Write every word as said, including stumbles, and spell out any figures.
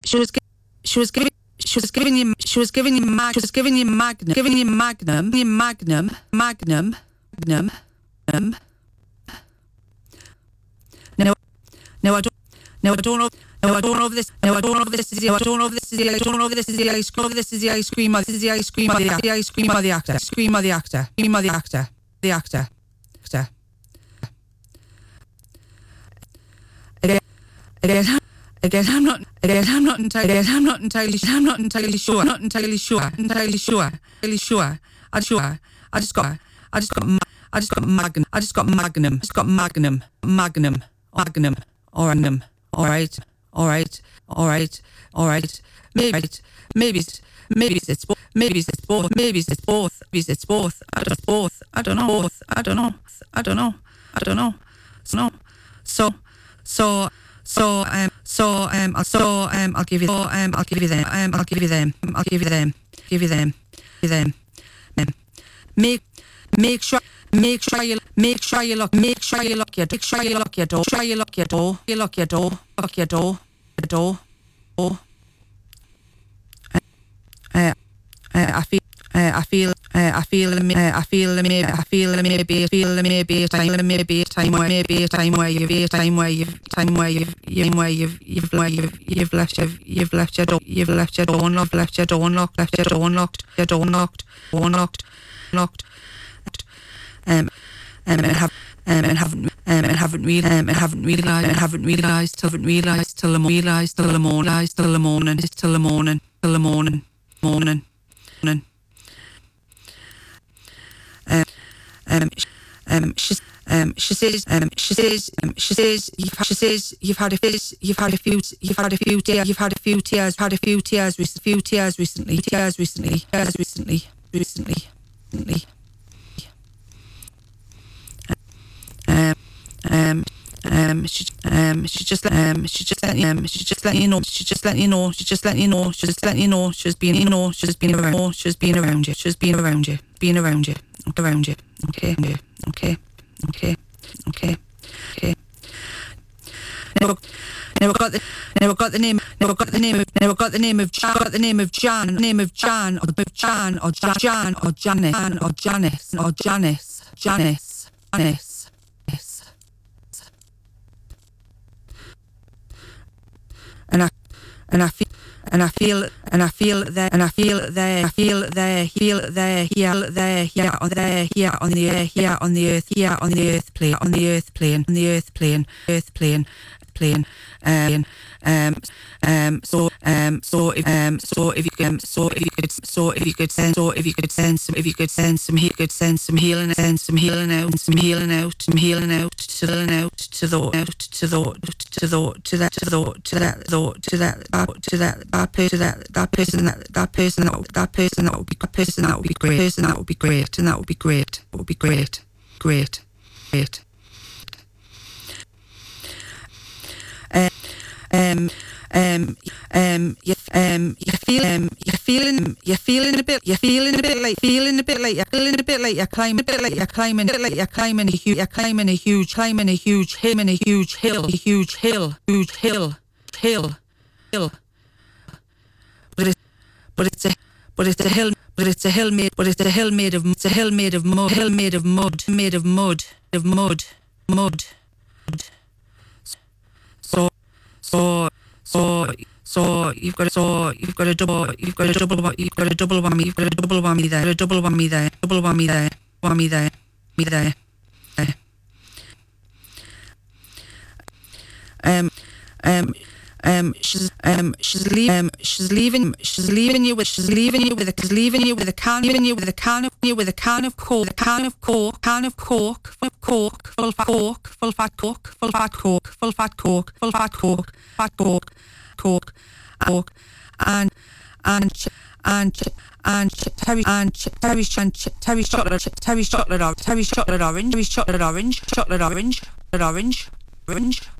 she was she was giving she was giving you she was giving you mag she was giving you magnum giving you magnum you magnum magnum magnum magnum. Now now I don't now I don't know now I don't know if this now I don't know if this is the I don't know if this is the I don't know if this is the ice cream this is the ice cream this is the ice cream of the ice cream of the actor scream of the actor scream of the actor the actor actor. Again again. Again, I'm not. Again, I'm not entirely. Again, I'm not entirely. I'm not entirely sure. Not entirely sure. Entirely sure. Entirely sure. I sure. I just got. I just got. I just got magnum. I just got magnum. I just got magnum. Magnum. Magnum. Magnum. All right. All right. All right. All right. Maybe. Maybe. Maybe it's both. Maybe it's both. Maybe it's both. Maybe it's both. I don't. Both. I don't know. Both. I don't know. I don't know. I don't know. So. So. So. So um so um so um I'll give you so, um I'll give you them um I'll give you them I'll give you them give you them give them um, make make sure make sure you make sure you look make sure you look your make sure you look your door sure you look your door you look your door look your door the door oh uh, uh, I feel uh, I feel uh, I feel uh, I feel maybe I feel maybe I feel maybe a time maybe a time where maybe a time where you've a time where you've time where you've you where you've you've where you've you've left your you've left your door you've left your door unlocked left your door unlocked left your door unlocked your door unlocked unlocked locked um um and have um and haven't um and haven't read um and haven't realised and haven't realised haven't realised till the realised till the morning till the morning till the morning till the morning morning morning. Um, um, um, she, um, she says, um, she says, um, she says, you've, she says, you've had a fizz, you've had a few, you've had a few tears, you've had a few tears, had a few tears, few tears recently, tears recently, tears recently, recently, recently. Um, um, um, she, um, she just, um, she just let, um, she just let you know, she just let you know, she just let you know, she just let you know, she's been, you know, she's been around, she's been around you, she's been around you, been around you. Around you, okay, okay, okay, okay, okay. Never, never got the, never got the name, never got the name of, never got the name of, got the name of Jan, name of Jan or Jan or Jan or Janice or Janice or Janice, Janice, Janice, Janice. And I, and I feel. And I feel, and I feel there, and I feel there, I feel there, feel there, here, there, here, on there, here, on the air, here, on the earth, here, on the earth plane, on the earth plane, on the earth plane, earth plane, plane, um, um, um, so, um, so if, um, so if you, um, so if you could, so if you could send, so if you could send some, if you could send some, he could send some healing, send some healing out, some healing out, some healing out, to healing out, to the, out, to the, to the, to that, to the, to that, to that, to that, that person, that, that person, that, that person, that, that person, that would be, that person, that would be great, person, that would be great, and that would be great, would be great, great, great. Um, um, um, um, you, um, you feel, um, you're feeling, you're feeling a bit, you're feeling a bit like, feeling a bit like, you're feeling a bit like you're climbing, a bit like you're climbing, a bit like you're climbing a huge, you're climbing a huge, climbing a huge hill, and a huge hill, a huge hill, huge hill, hill, hill. But it's, but it's a, but it's a hill, but it's a hill made, but it's a hill made of, it's a hill made of mud, hill made of mud, made of mud, of mud, mud. So, so, so, so you've got a, so you've got a double, you've got a double, you've got a double whammy, you've got a double whammy there, a double whammy there, double whammy there, whammy there, me there, there. Um, um, um, she's, um, she's leaving, um, she's leaving, she's leaving you with, she's leaving you with a, she's leaving you with a can, leaving you with a can of, you with a can of coke, a can of coke, can of coke, full of coke, full fat coke, full fat coke, full fat coke, full fat coke, full fat coke, fat coke, coke, coke, and, and, and, and Terry, and Terry, and Terry chocolate, Terry chocolate, Terry chocolate orange, Terry chocolate orange, chocolate orange, chocolate orange, orange, orange.